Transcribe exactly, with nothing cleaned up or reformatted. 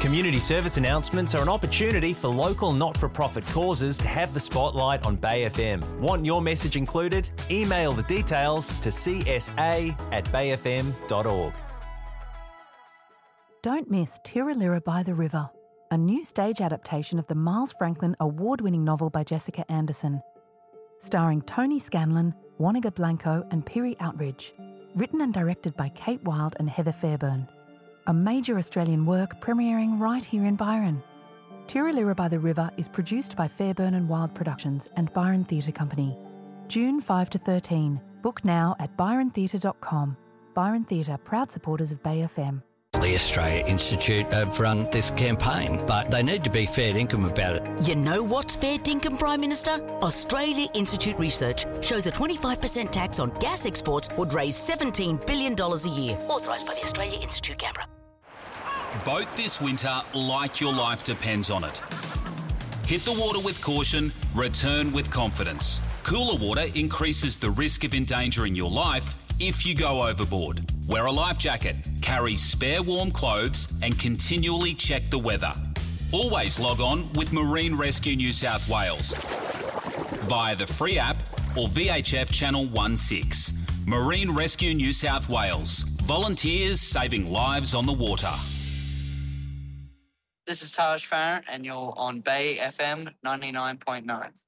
Community service announcements are an opportunity for local not-for-profit causes to have the spotlight on Bay F M. Want your message included? Email the details to c s a at bay f m dot org. Don't miss Tiralira by the River, a new stage adaptation of the Miles Franklin award-winning novel by Jessica Anderson. Starring Tony Scanlon, Wanaka Blanco and Piri Outridge. Written and directed by Kate Wilde and Heather Fairburn. A major Australian work premiering right here in Byron. Tiralira by the River is produced by Fairburn and Wilde Productions and Byron Theatre Company. June fifth to thirteen. Book now at byron theatre dot com. Byron Theatre, proud supporters of Bay F M. The Australia Institute have run this campaign, but they need to be fair dinkum about it. You know what's fair dinkum, Prime Minister? Australia Institute research shows a twenty-five percent tax on gas exports would raise seventeen billion dollars a year. Authorised by the Australia Institute, Canberra. Boat this winter like your life depends on it. Hit the water with caution, return with confidence. Cooler water increases the risk of endangering your life if you go overboard. Wear a life jacket, carry spare warm clothes and continually check the weather. Always log on with Marine Rescue New South Wales via the free app or V H F Channel sixteen. Marine Rescue New South Wales. Volunteers saving lives on the water. This is Taj Farron and you're on Bay F M ninety-nine point nine.